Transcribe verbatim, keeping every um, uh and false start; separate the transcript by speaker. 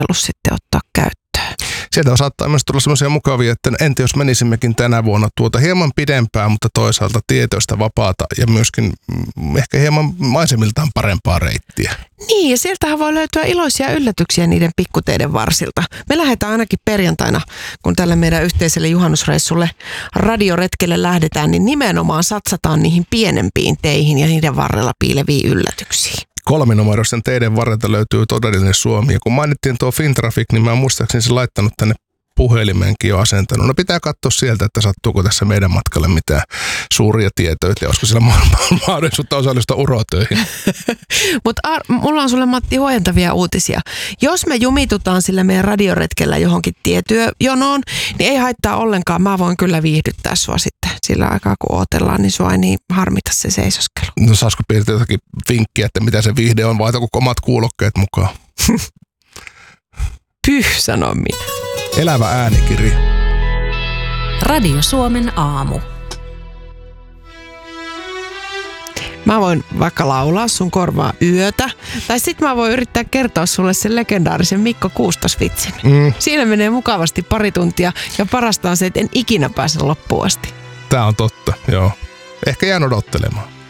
Speaker 1: sitten ottaa käyttöön.
Speaker 2: Sieltä saattaa myös tulla sellaisia mukavia, että entä jos menisimmekin tänä vuonna tuota hieman pidempään, mutta toisaalta tietoista vapaata ja myöskin ehkä hieman maisemiltaan parempaa reittiä.
Speaker 1: Niin, ja sieltähän voi löytyä iloisia yllätyksiä niiden pikkuteiden varsilta. Me lähdetään ainakin perjantaina, kun tälle meidän yhteiselle juhannusreissulle radioretkelle lähdetään, niin nimenomaan satsataan niihin pienempiin teihin ja niiden varrella piileviin yllätyksiin.
Speaker 2: Kolminumeroisen teiden varrelta löytyy todellinen Suomi. Ja kun mainittiin tuo Fintraffic, niin mä muistaakseni se laittanut tänne puhelimeenkin jo asentanut. No pitää katsoa sieltä, että sattuuko tässä meidän matkalle mitään suuria tietoja. Olisiko siellä mahdollisuutta osallistua urotöihin?
Speaker 1: Mutta mulla on sulle, Matti, huojentavia uutisia. Jos me jumitutaan sillä meidän radioretkellä johonkin tietyöjonoon, niin ei haittaa ollenkaan. Mä voin kyllä viihdyttää sua sitten sillä aikaa, kun odotellaan, niin sua ei niin harmita se seisoskelu.
Speaker 2: No saisiko piirtää jotakin vinkkiä, että mitä se viihde on, vai otatko omat kuulokkeet mukaan?
Speaker 1: Pyh, sanon minä.
Speaker 2: Elävä äänikirja.
Speaker 3: Radio Suomen aamu.
Speaker 1: Mä voin vaikka laulaa sun korvaa yötä, tai sit mä voin yrittää kertoa sulle sen legendaarisen Mikko Kuustos-vitsin. Mm. Siinä menee mukavasti pari tuntia, ja parasta on se, että en ikinä pääse loppuun asti.
Speaker 2: Tää on totta, joo. Ehkä jään odottelemaan.